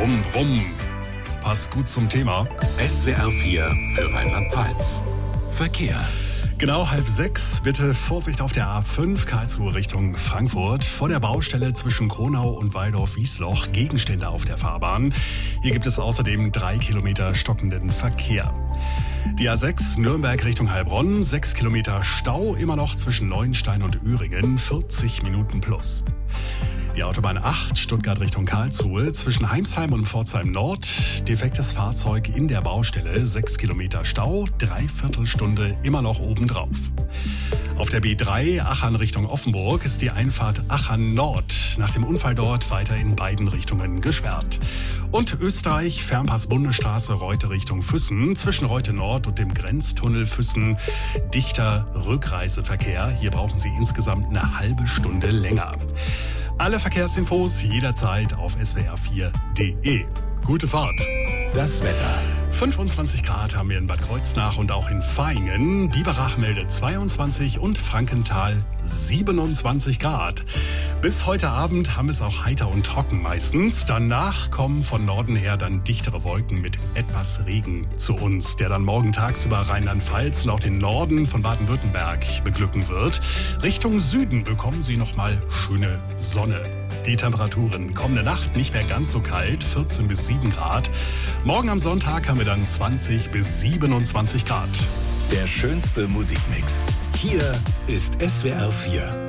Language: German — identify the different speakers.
Speaker 1: Brumm, brumm. Passt gut zum Thema.
Speaker 2: SWR 4 für Rheinland-Pfalz. Verkehr.
Speaker 1: Genau 5:30. Bitte Vorsicht auf der A5 Karlsruhe Richtung Frankfurt. Vor der Baustelle zwischen Kronau und Waldorf-Wiesloch Gegenstände auf der Fahrbahn. Hier gibt es außerdem 3 Kilometer stockenden Verkehr. Die A6 Nürnberg Richtung Heilbronn. 6 Kilometer Stau immer noch zwischen Neuenstein und Öhringen. 40 Minuten plus. Die Autobahn 8 Stuttgart Richtung Karlsruhe zwischen Heimsheim und Pforzheim Nord. Defektes Fahrzeug in der Baustelle, 6 Kilometer Stau, 3/4 Stunde immer noch obendrauf. Auf der B3 Achern Richtung Offenburg ist die Einfahrt Achern Nord nach dem Unfall dort weiter in beiden Richtungen gesperrt. Und Österreich Fernpass Bundesstraße Reute Richtung Füssen zwischen Reute Nord und dem Grenztunnel Füssen dichter Rückreiseverkehr. Hier brauchen Sie insgesamt eine halbe Stunde länger. Alle Verkehrsinfos jederzeit auf swr4.de. Gute Fahrt.
Speaker 2: Das Wetter.
Speaker 1: 25 Grad haben wir in Bad Kreuznach und auch in Vaihingen. Biberach meldet 22 und Frankenthal 27 Grad. Bis heute Abend haben es auch heiter und trocken meistens. Danach kommen von Norden her dann dichtere Wolken mit etwas Regen zu uns, der dann morgen tagsüber Rheinland-Pfalz und auch den Norden von Baden-Württemberg beglücken wird. Richtung Süden bekommen Sie nochmal schöne Sonne. Die Temperaturen kommende Nacht nicht mehr ganz so kalt, 14 bis 7 Grad. Morgen am Sonntag haben wir dann 20 bis 27 Grad.
Speaker 2: Der schönste Musikmix. Hier ist SWR 4.